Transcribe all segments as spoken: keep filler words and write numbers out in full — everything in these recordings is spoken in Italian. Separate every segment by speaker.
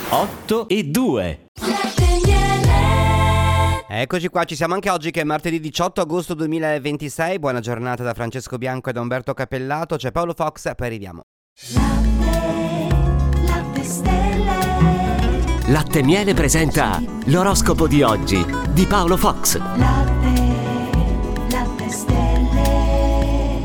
Speaker 1: otto e due.
Speaker 2: Eccoci qua, ci siamo anche oggi che è martedì diciotto agosto duemilaventisei. Buona giornata da Francesco Bianco e da Umberto Capellato. C'è Paolo Fox, poi arriviamo.
Speaker 3: Latte, latte stelle.
Speaker 1: Latte Miele presenta l'oroscopo di oggi di Paolo Fox.
Speaker 3: Latte, latte stelle.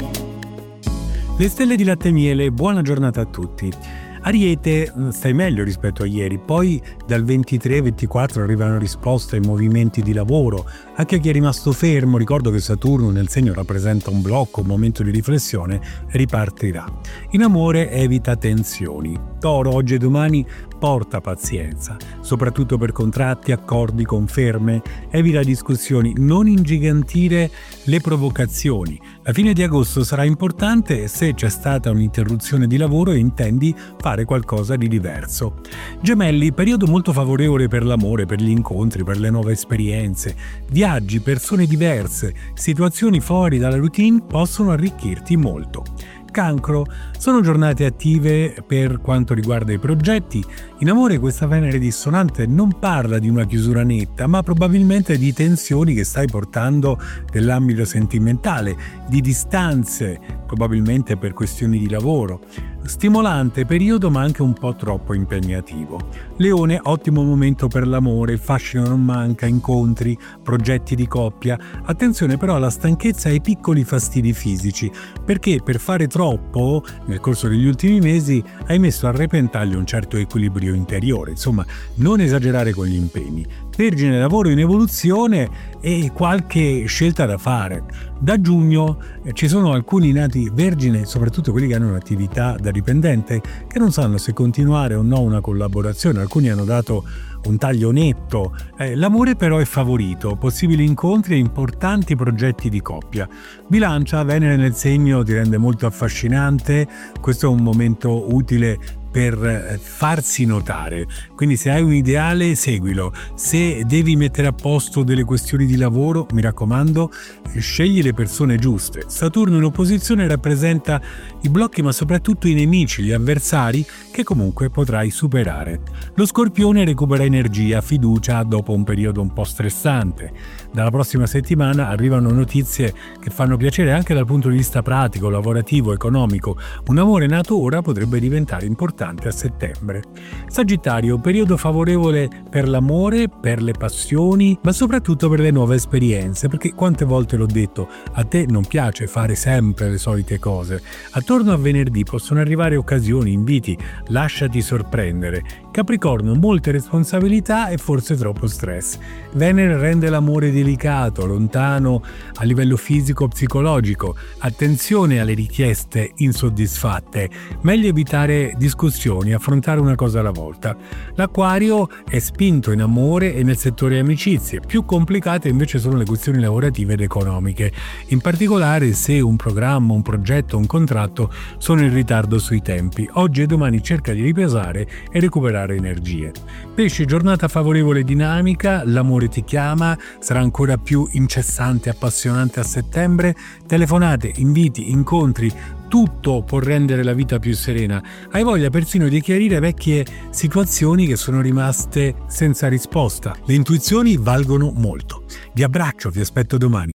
Speaker 4: Le stelle di Latte Miele, buona giornata a tutti. Ariete, stai meglio rispetto a ieri, poi dal ventitré ventiquattro arrivano risposte ai movimenti di lavoro. Anche a chi è rimasto fermo, ricordo che Saturno nel segno rappresenta un blocco, un momento di riflessione, ripartirà. In amore evita tensioni. Toro, oggi e domani porta pazienza, soprattutto per contratti, accordi, conferme. Evita discussioni, non ingigantire le provocazioni. La fine di agosto sarà importante se c'è stata un'interruzione di lavoro e intendi fare qualcosa di diverso. Gemelli, periodo molto favorevole per l'amore, per gli incontri, per le nuove esperienze. Viaggi, persone diverse, situazioni fuori dalla routine possono arricchirti molto. Cancro, sono giornate attive per quanto riguarda i progetti. In amore questa Venere dissonante non parla di una chiusura netta, ma probabilmente di tensioni che stai portando nell'ambito sentimentale, di distanze, probabilmente per questioni di lavoro. Stimolante periodo ma anche un po' troppo impegnativo. Leone, ottimo momento per l'amore, il fascino non manca, incontri, progetti di coppia. Attenzione però alla stanchezza e ai piccoli fastidi fisici, perché per fare troppo nel corso degli ultimi mesi hai messo a repentaglio un certo equilibrio interiore. Insomma, non esagerare con gli impegni. Vergine, lavoro in evoluzione e qualche scelta da fare. Da giugno eh, ci sono alcuni nati Vergine, soprattutto quelli che hanno un'attività da dipendente, che non sanno se continuare o no una collaborazione. Alcuni hanno dato un taglio netto. Eh, l'amore però è favorito, possibili incontri e importanti progetti di coppia. Bilancia, Venere nel segno ti rende molto affascinante, questo è un momento utile per farsi notare, quindi se hai un ideale seguilo, se devi mettere a posto delle questioni di lavoro mi raccomando scegli le persone giuste. Saturno in opposizione rappresenta i blocchi ma soprattutto i nemici, gli avversari che comunque potrai superare. Lo Scorpione recupera energia, fiducia dopo un periodo un po' stressante. Dalla prossima settimana arrivano notizie che fanno piacere anche dal punto di vista pratico, lavorativo, economico. Un amore nato ora potrebbe diventare importante a settembre. Sagittario, periodo favorevole per l'amore, per le passioni, ma soprattutto per le nuove esperienze, perché quante volte l'ho detto, a te non piace fare sempre le solite cose. Attorno a venerdì possono arrivare occasioni, inviti, lasciati sorprendere. Capricorno, molte responsabilità e forse troppo stress. Venere rende l'amore delicato, lontano a livello fisico-psicologico. Attenzione alle richieste insoddisfatte. Meglio evitare discussioni, affrontare una cosa alla volta. L'Acquario è spinto in amore e nel settore amicizie. Più complicate invece sono le questioni lavorative ed economiche. In particolare se un programma, un progetto, un contratto sono in ritardo sui tempi. Oggi e domani cerca di riposare e recuperare energie. Pesci, giornata favorevole e dinamica, l'amore ti chiama, sarà ancora più incessante e appassionante a settembre, telefonate, inviti, incontri, tutto può rendere la vita più serena. Hai voglia persino di chiarire vecchie situazioni che sono rimaste senza risposta. Le intuizioni valgono molto. Vi abbraccio, vi aspetto domani.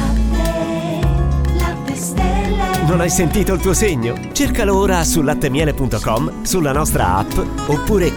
Speaker 3: Latte, latte stelle.
Speaker 1: Non hai sentito il tuo segno? Cercalo ora su lattemiele punto com, sulla nostra app oppure